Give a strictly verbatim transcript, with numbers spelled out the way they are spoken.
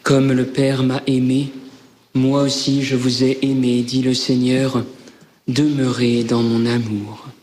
Comme le Père m'a aimé, moi aussi je vous ai aimé, dit le Seigneur, demeurez dans mon amour.